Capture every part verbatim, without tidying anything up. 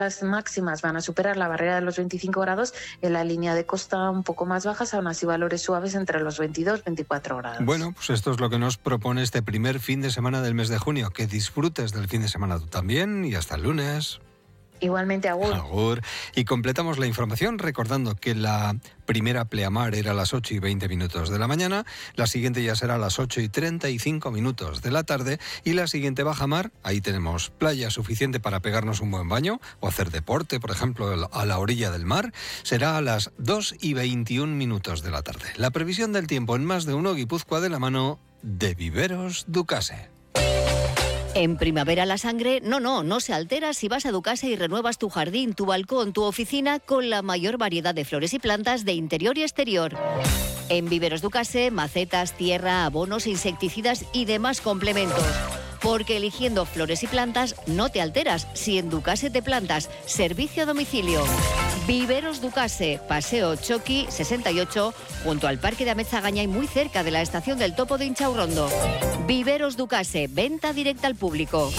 Las máximas van a superar la barrera de los veinticinco grados, en la línea de costa un poco más bajas, aún así valores suaves entre los veintidós y veinticuatro grados. Bueno, pues esto es lo que nos propone este primer fin de semana del mes de junio. Que disfrutes del fin de semana tú también y hasta el lunes. Igualmente, agur. Agur. Y completamos la información recordando que la primera pleamar era a las ocho y veinte minutos de la mañana, la siguiente ya será a las ocho y treinta y cinco minutos de la tarde y la siguiente bajamar, ahí tenemos playa suficiente para pegarnos un buen baño o hacer deporte, por ejemplo, a la orilla del mar, será a las dos y veintiún minutos de la tarde. La previsión del tiempo en Más de Uno Guipúzcoa de la mano de Viveros Ducase. En primavera la sangre, no, no, no se altera si vas a Ducase y renuevas tu jardín, tu balcón, tu oficina con la mayor variedad de flores y plantas de interior y exterior. En Viveros Ducase, macetas, tierra, abonos, insecticidas y demás complementos. Porque eligiendo flores y plantas no te alteras si en Ducase te plantas. Servicio a domicilio. Viveros Ducase, Paseo Choqui sesenta y ocho, junto al Parque de Amezagaña y muy cerca de la estación del Topo de Inchaurrondo. Viveros Ducase, venta directa al público.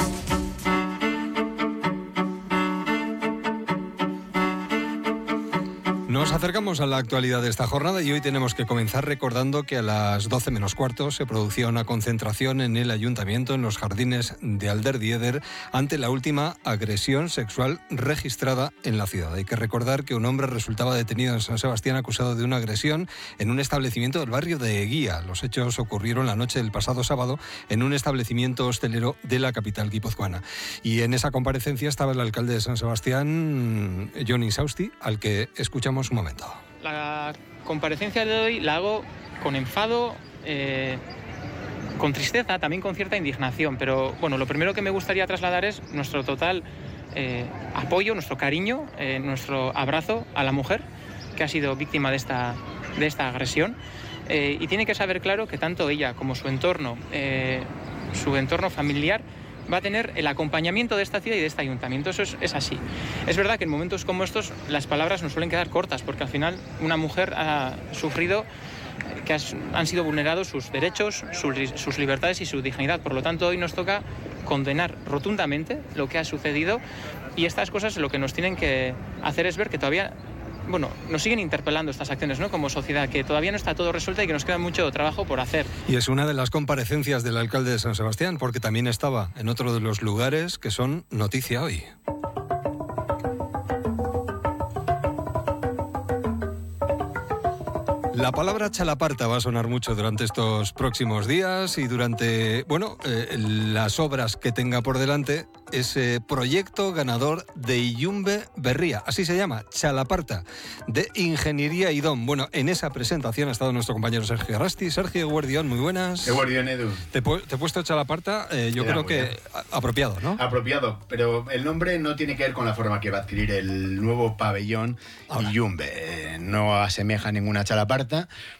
Nos acercamos a la actualidad de esta jornada y hoy tenemos que comenzar recordando que a las doce menos cuarto se producía una concentración en el ayuntamiento, en los jardines de Alderdieder, ante la última agresión sexual registrada en la ciudad. Hay que recordar que un hombre resultaba detenido en San Sebastián acusado de una agresión en un establecimiento del barrio de Eguía. Los hechos ocurrieron la noche del pasado sábado en un establecimiento hostelero de la capital guipuzcoana. Y en esa comparecencia estaba el alcalde de San Sebastián, Jon Insausti, al que escuchamos un momento. La comparecencia de hoy la hago con enfado, eh, con tristeza, también con cierta indignación, pero bueno, lo primero que me gustaría trasladar es nuestro total eh, apoyo, nuestro cariño, eh, nuestro abrazo a la mujer que ha sido víctima de esta, de esta agresión, eh, y tiene que saber claro que tanto ella como su entorno, eh, su entorno familiar, va a tener el acompañamiento de esta ciudad y de este ayuntamiento. Eso es, es así. Es verdad que en momentos como estos las palabras nos suelen quedar cortas, porque al final una mujer ha sufrido que has, han sido vulnerados sus derechos, sus, sus libertades y su dignidad. Por lo tanto, hoy nos toca condenar rotundamente lo que ha sucedido, y estas cosas lo que nos tienen que hacer es ver que todavía... Bueno, nos siguen interpelando estas acciones, ¿no?, como sociedad, que todavía no está todo resuelto y que nos queda mucho trabajo por hacer. Y es una de las comparecencias del alcalde de San Sebastián, porque también estaba en otro de los lugares que son noticia hoy. La palabra chalaparta va a sonar mucho durante estos próximos días y durante, bueno, eh, las obras que tenga por delante ese proyecto ganador de Iyumbe Berria, así se llama, Chalaparta, de Ingeniería IDOM. Bueno, en esa presentación ha estado nuestro compañero Sergio Arrasti. Sergio, Guardión, muy buenas. Guardión, Edu. Te, te he puesto Chalaparta, eh, yo creo que bien. Apropiado, ¿no? Apropiado, pero el nombre no tiene que ver con la forma que va a adquirir el nuevo pabellón Iyumbe. Eh, no asemeja a ninguna chalaparta.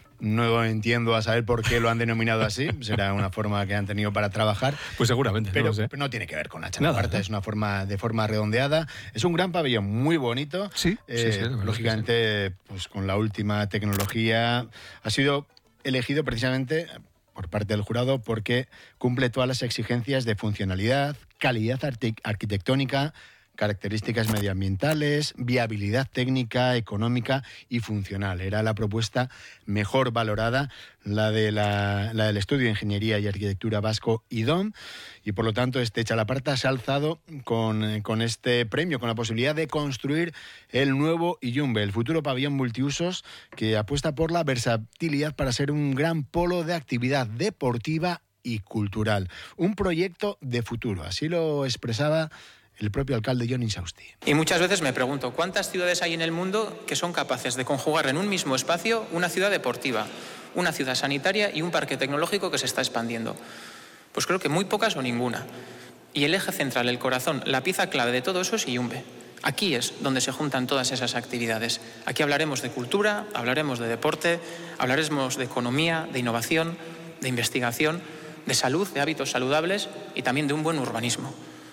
No entiendo a saber por qué lo han denominado así. Será una forma que han tenido para trabajar. Pues seguramente, pero no, sé. no tiene que ver con la chalaparta. Nada, ¿eh? Es una forma de forma redondeada. Es un gran pabellón muy bonito. Sí, eh, sí, sí, lógicamente, sí. Pues con la última tecnología. Ha sido elegido precisamente por parte del jurado porque cumple todas las exigencias de funcionalidad, calidad arquitectónica, características medioambientales, viabilidad técnica, económica y funcional. Era la propuesta mejor valorada, la, de la, la del Estudio de Ingeniería y Arquitectura Vasco IDOM, y por lo tanto este Chalaparta se ha alzado con, con este premio, con la posibilidad de construir el nuevo Iyumbe, el futuro pabellón multiusos que apuesta por la versatilidad para ser un gran polo de actividad deportiva y cultural. Un proyecto de futuro, así lo expresaba el propio alcalde Jon Insausti. Y muchas veces me pregunto, ¿cuántas ciudades hay en el mundo que son capaces de conjugar en un mismo espacio una ciudad deportiva, una ciudad sanitaria y un parque tecnológico que se está expandiendo? Pues creo que muy pocas o ninguna. Y el eje central, el corazón, la pieza clave de todo eso es Iyumbe. Aquí es donde se juntan todas esas actividades. Aquí hablaremos de cultura, hablaremos de deporte, hablaremos de economía, de innovación, de investigación, de salud, de hábitos saludables y también de un buen urbanismo.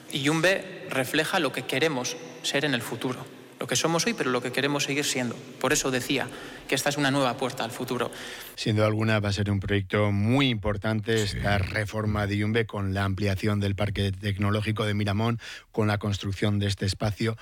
Iyumbe refleja lo que queremos ser en el futuro, lo que somos hoy, pero lo que queremos seguir siendo. Por eso decía que esta es una nueva puerta al futuro. Sin duda alguna va a ser un proyecto muy importante, sí, esta reforma de Iyumbe, con la ampliación del Parque Tecnológico de Miramón, con la construcción de este espacio